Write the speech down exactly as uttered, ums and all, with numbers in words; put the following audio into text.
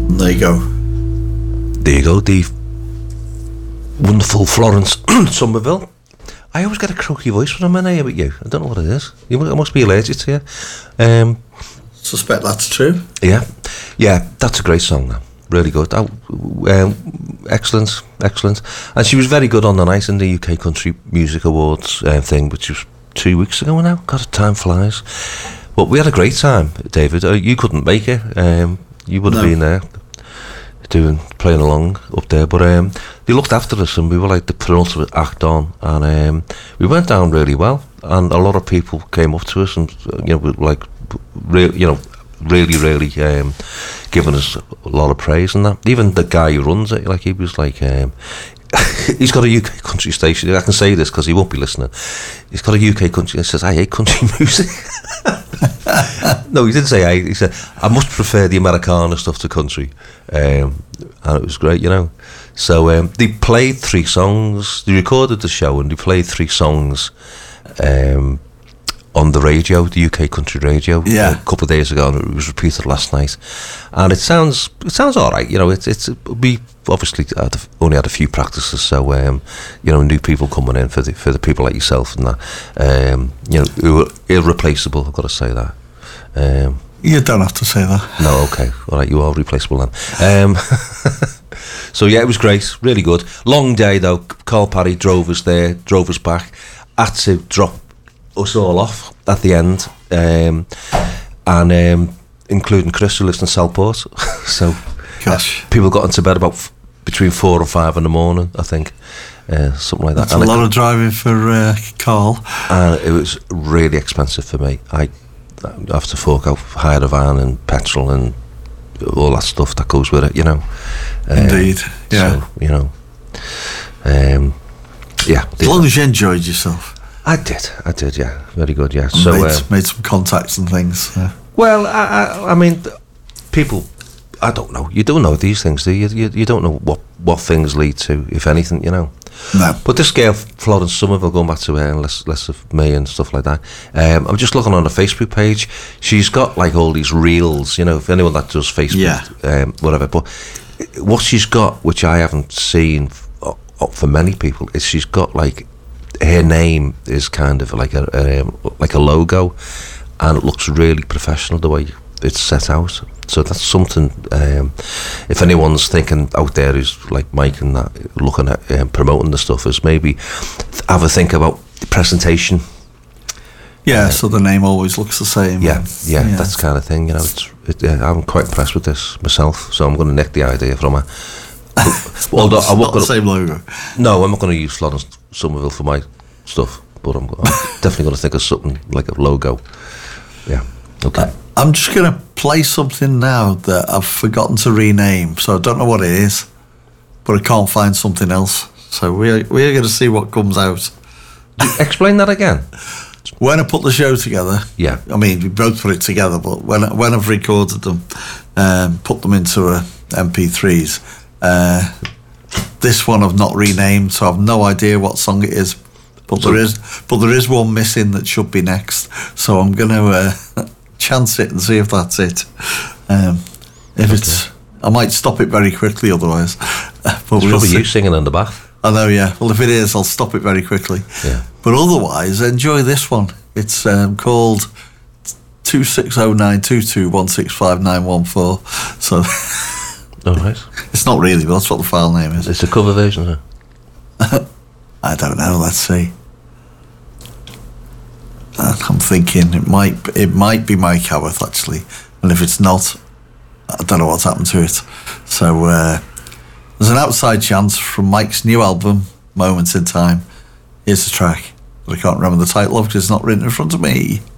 There you go. There you go, the wonderful Florence Somerville. I always get a croaky voice when I'm in here with you. I don't know what it is. You must, I must be allergic to you. Um, Suspect that's true. Yeah, yeah, that's a great song, though. Really good. Oh, um, excellent, excellent. And she was very good on the night in the U K Country Music Awards uh, thing, which was two weeks ago now. God, time flies. But we had a great time, David. Uh, you couldn't make it. Um, you would have No. been there, doing playing along up there. But um, they looked after us, and we were like the penultimate act on, and um, we went down really well. And a lot of people came up to us, and you know, were like, re- you know. really really um, giving us a lot of praise and that. Even the guy who runs it, like, he was like um, he's got a U K country station. I can say this because he won't be listening. He's got a U K country and says, I hate country music. No, he didn't say I. He said, I much prefer the Americana stuff to country. Um, and it was great, you know. So um, they played three songs. They recorded the show and they played three songs um on the radio, the U K Country Radio, yeah. a couple of days ago, and it was repeated last night. And it sounds it sounds all right, you know. It's it's we obviously had a, only had a few practices, so um, you know, new people coming in for the for the people like yourself and that, um, you know, who are irreplaceable. I've got to say that. Um, you don't have to say that. No, okay, all right, you are replaceable then. Um, so yeah, it was great, really good. Long day though. Carl Parry drove us there, drove us back. Had to drop us all off at the end, um, and um, including Chris, who lives in Southport. So Gosh. Uh, people got into bed about f- between four and five in the morning, I think, uh, something like that. That's and a it, lot of driving for uh, Carl. And it was really expensive for me. I, I have to fork out, hire a van and petrol and all that stuff that goes with it, you know. Um, Indeed, yeah. So, you know, um, yeah. As long as you enjoyed yourself. I did, I did, yeah, very good, yeah. And So made, uh, made some contacts and things. Yeah. well, I, I, I mean, people, I don't know. You don't know these things, do you? You, you don't know what, what things lead to, if anything, you know. No. But this girl, Florence Somerville, going back to her and less, less of me and stuff like that. Um, I'm just looking on her Facebook page. She's got like all these reels, you know. If anyone that does Facebook, yeah. um, whatever. But what she's got, which I haven't seen f- for many people, is she's got like. Her name is kind of like a um, like a logo, and it looks really professional the way it's set out. So that's something. Um, if anyone's thinking out there who's like Mike and that, looking at um, promoting the stuff, is maybe have a think about the presentation. Yeah, uh, so the name always looks the same. Yeah, yeah, yeah. that's kind of thing. You know, it's. It, uh, I'm quite impressed with this myself, so I'm going to nick the idea from her. Although I'm not the same logo. No, I'm not going to use Florence Somerville for my stuff, but I'm, I'm definitely going to think of something like a logo. Yeah, okay. Uh, I'm just going to play something now that I've forgotten to rename, so I don't know what it is, but I can't find something else. So we're, we're going to see what comes out. Explain that again. When I put the show together, yeah, I mean, we both put it together, but when, when I've recorded them, um, put them into a M P threes, Uh, this one I've not renamed, so I've no idea what song it is. But so, there is, but there is one missing that should be next. So I'm going to uh, chance it and see if that's it. Um, if okay. it's, I might stop it very quickly otherwise. But it's we'll probably see. You singing in the bath. I know, yeah. Well, if it is, I'll stop it very quickly. Yeah. But otherwise, enjoy this one. It's um, called two six oh nine two two one six five nine one four. So. All right. It's not really, but that's what the file name is. It's a cover version, huh? I don't know. Let's see. I'm thinking it might it might be Mike Howarth actually, and if it's not, I don't know what's happened to it. So uh, there's an outside chance from Mike's new album, Moments in Time. Here's the track that I can't remember the title of because it's not written in front of me.